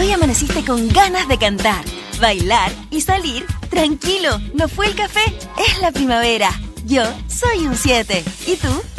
hoy amaneciste con ganas de cantar, bailar y salir, tranquilo, no fue el café, es la primavera. Yo soy un 7. ¿Y tú?